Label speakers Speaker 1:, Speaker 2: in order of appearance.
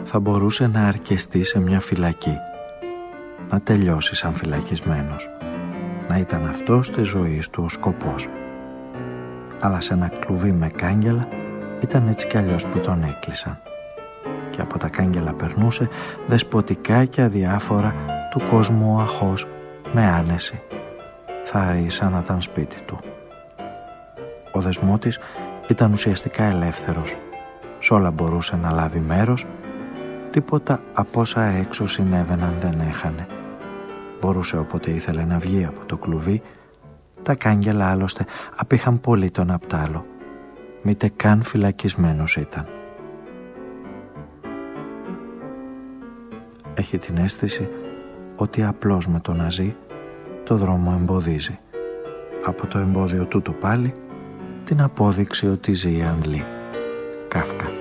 Speaker 1: θα μπορούσε να αρκεστεί σε μια φυλακή, να τελειώσει σαν φυλακισμένος, να ήταν αυτός της ζωής του ο σκοπός. Αλλά σε ένα κλουβί με κάγκελα ήταν έτσι κι αλλιώς που τον έκλεισαν. Και από τα κάγκελα περνούσε δεσποτικά και αδιάφορα του κόσμου αχώς με άνεση. Θα αρρύσα να ήταν σπίτι του. Ο Δεσμότης ήταν ουσιαστικά ελεύθερος. Σ' όλα μπορούσε να λάβει μέρος. Τίποτα από όσα έξω συνέβαιναν δεν έχανε. Μπορούσε όποτε ήθελε να βγει από το κλουβί. Τα κάγκελα άλλωστε απήχαν πολύ τον απ' τ' άλλο. Μήτε καν φυλακισμένος ήταν. Έχει την αίσθηση ότι απλώς με το να ζει το δρόμο εμποδίζει. Από το εμπόδιο τούτο πάλι την απόδειξη ότι ζει αντλεί. Κάφκα.